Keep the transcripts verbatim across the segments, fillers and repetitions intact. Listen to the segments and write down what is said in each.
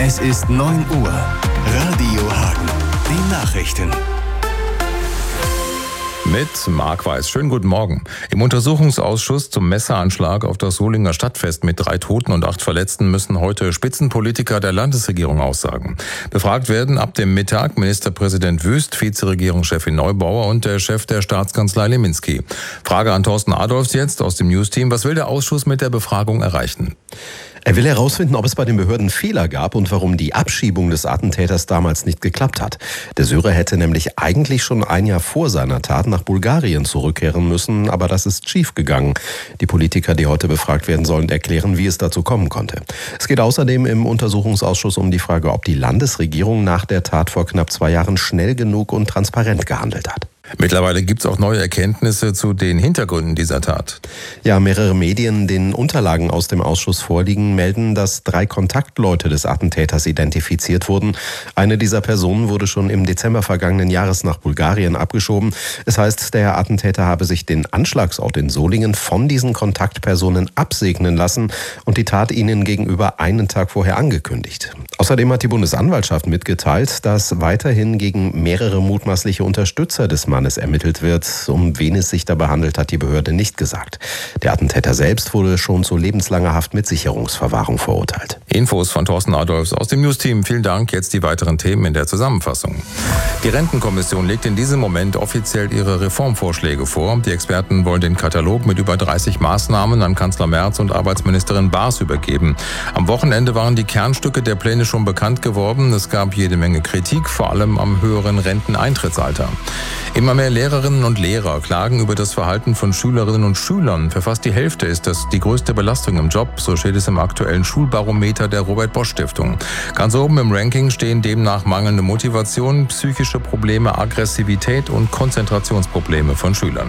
Es ist neun Uhr. Radio Hagen. Die Nachrichten. Mit Marc Weiß. Schönen guten Morgen. Im Untersuchungsausschuss zum Messeranschlag auf das Solinger Stadtfest mit drei Toten und acht Verletzten müssen heute Spitzenpolitiker der Landesregierung aussagen. Befragt werden ab dem Mittag Ministerpräsident Wüst, Vizeregierungschefin Neubauer und der Chef der Staatskanzlei Leminski. Frage an Thorsten Adolfs jetzt aus dem Newsteam. Was will der Ausschuss mit der Befragung erreichen? Er will herausfinden, ob es bei den Behörden Fehler gab und warum die Abschiebung des Attentäters damals nicht geklappt hat. Der Syrer hätte nämlich eigentlich schon ein Jahr vor seiner Tat nach Bulgarien zurückkehren müssen, aber das ist schiefgegangen. Die Politiker, die heute befragt werden sollen, erklären, wie es dazu kommen konnte. Es geht außerdem im Untersuchungsausschuss um die Frage, ob die Landesregierung nach der Tat vor knapp zwei Jahren schnell genug und transparent gehandelt hat. Mittlerweile gibt es auch neue Erkenntnisse zu den Hintergründen dieser Tat. Ja, mehrere Medien, denen Unterlagen aus dem Ausschuss vorliegen, melden, dass drei Kontaktleute des Attentäters identifiziert wurden. Eine dieser Personen wurde schon im Dezember vergangenen Jahres nach Bulgarien abgeschoben. Es heißt, der Attentäter habe sich den Anschlagsort in Solingen von diesen Kontaktpersonen absegnen lassen und die Tat ihnen gegenüber einen Tag vorher angekündigt. Außerdem hat die Bundesanwaltschaft mitgeteilt, dass weiterhin gegen mehrere mutmaßliche Unterstützer des Mannes ermittelt wird. Um wen es sich dabei handelt, hat die Behörde nicht gesagt. Der Attentäter selbst wurde schon zu lebenslanger Haft mit Sicherungsverwahrung verurteilt. Infos von Thorsten Adolfs aus dem Newsteam. Vielen Dank. Jetzt die weiteren Themen in der Zusammenfassung. Die Rentenkommission legt in diesem Moment offiziell ihre Reformvorschläge vor. Die Experten wollen den Katalog mit über dreißig Maßnahmen an Kanzler Merz und Arbeitsministerin Baas übergeben. Am Wochenende waren die Kernstücke der Pläne schon bekannt geworden. Es gab jede Menge Kritik, vor allem am höheren Renteneintrittsalter. Immer mehr Lehrerinnen und Lehrer klagen über das Verhalten von Schülerinnen und Schülern. Für fast die Hälfte ist das die größte Belastung im Job, so steht es im aktuellen Schulbarometer der Robert-Bosch-Stiftung. Ganz oben im Ranking stehen demnach mangelnde Motivation, psychische Probleme, Aggressivität und Konzentrationsprobleme von Schülern.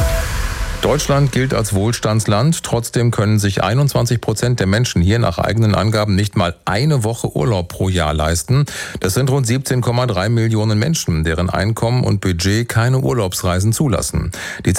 Deutschland gilt als Wohlstandsland. Trotzdem können sich einundzwanzig Prozent der Menschen hier nach eigenen Angaben nicht mal eine Woche Urlaub pro Jahr leisten. Das sind rund siebzehn Komma drei Millionen Menschen, deren Einkommen und Budget keine Urlaubsreisen zulassen. Die